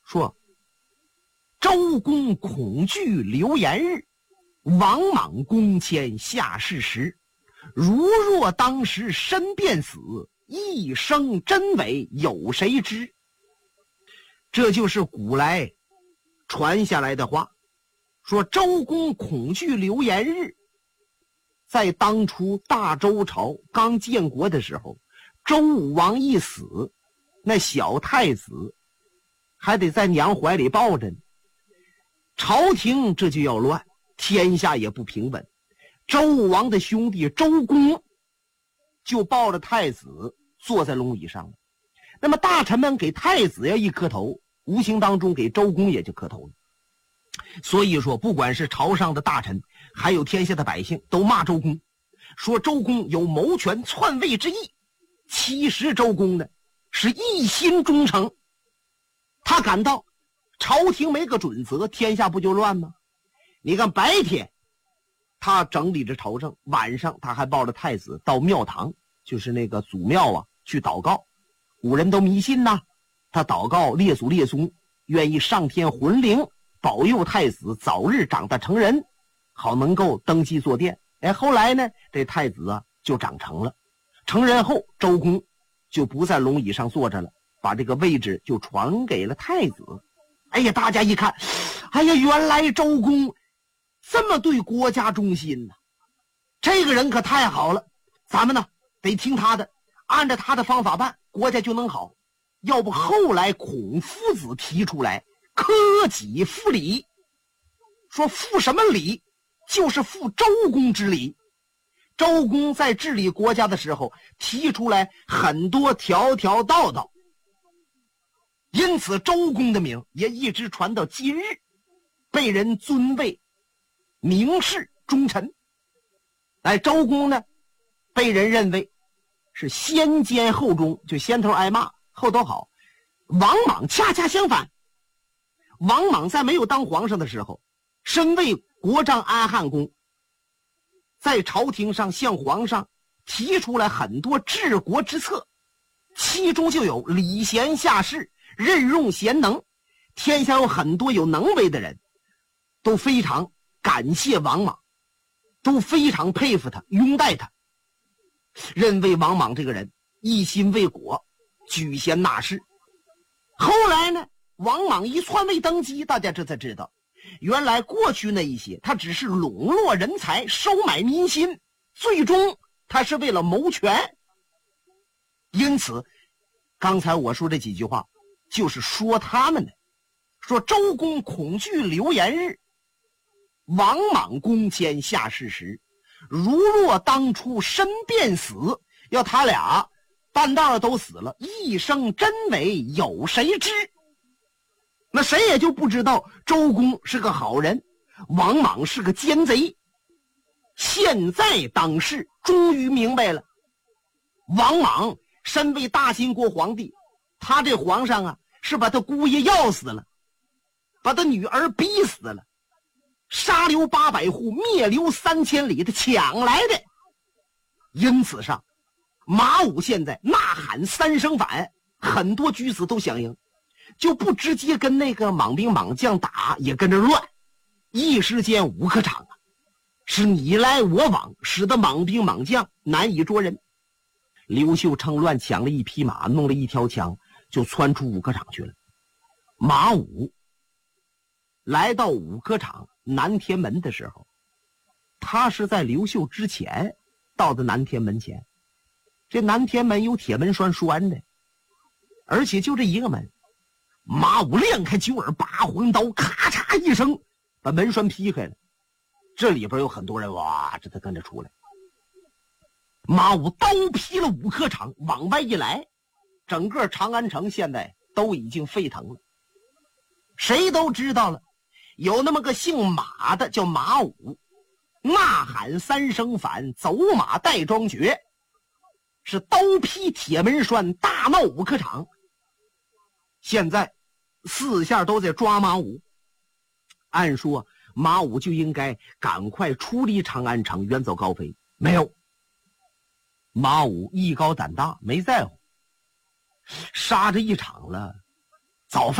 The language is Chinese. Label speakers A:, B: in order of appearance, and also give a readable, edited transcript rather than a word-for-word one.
A: 说周公恐惧流言日，王莽公迁下士时，如若当时身便死，一生真伪有谁知？这就是古来传下来的话，说周公恐惧流言日。在当初大周朝刚建国的时候，周武王一死，那小太子还得在娘怀里抱着呢，朝廷这就要乱，天下也不平稳。周武王的兄弟周公就抱着太子坐在龙椅上了。那么大臣们给太子呀一磕头，无形当中给周公也就磕头了。所以说不管是朝上的大臣还有天下的百姓都骂周公，说周公有谋权篡位之意。其实周公呢是一心忠诚，他感到朝廷没个准则，天下不就乱吗？你看白天他整理着朝政，晚上他还抱着太子到庙堂，就是那个祖庙啊去祷告。古人都迷信呐，他祷告列祖列宗，愿意上天魂灵保佑太子早日长大成人，好能够登基坐殿。后来呢这太子啊就长成了，成人后周公就不在龙椅上坐着了，把这个位置就传给了太子。大家一看，原来周公这么对国家忠心呢，这个人可太好了，咱们呢得听他的，按照他的方法办，国家就能好。要不后来孔夫子提出来科己复礼，说复什么礼？就是复周公之礼。周公在治理国家的时候提出来很多条条道道，因此周公的名也一直传到今日，被人尊为名士忠臣。周公呢被人认为是先奸后忠，就先头挨骂后头好。王莽恰恰相反，王莽在没有当皇上的时候，身为国丈安汉公，在朝廷上向皇上提出来很多治国之策，其中就有礼贤下士，任用贤能。天下有很多有能为的人都非常感谢王莽，都非常佩服他，拥戴他，认为王莽这个人一心为国，举贤纳士。后来呢王莽一篡位登基，大家这才知道原来过去那一些他只是笼络人才，收买民心，最终他是为了谋权。因此刚才我说这几句话就是说他们的，说周公恐惧流言日，王莽公迁下士时，如若当初身便死，要他俩半道都死了，一生真伪有谁知？那谁也就不知道周公是个好人，王莽是个奸贼。现在当时终于明白了，王莽身为大秦国皇帝，他这皇上啊是把他姑爷要死了，把他女儿逼死了，杀流800户，灭流3000里的抢来的。因此上马武现在呐喊3声反，很多举子都响应，就不直接跟那个莽兵莽将打，也跟着乱。一时间5个场啊，是你来我往，使得莽兵莽将难以捉人。刘秀趁乱抢了一匹马，弄了一条枪，就窜出5个场去了。马武来到5个场南天门的时候，他是在刘秀之前到的南天门前。这南天门有铁门栓拴的，而且就这一个门。马武亮开9耳拔黄刀，咔嚓一声把门栓劈开了。这里边有很多人哇这才跟着出来。马武刀劈了5个场，往外一来，整个长安城现在都已经沸腾了。谁都知道了，有那么个姓马的叫马武，呐喊3声反，走马带庄绝，是刀劈铁门栓，大闹5个场。现在四下都在抓马武，按说马武就应该赶快出离长安城，远走高飞。没有，马武艺高胆大，没在乎，杀这一场了，早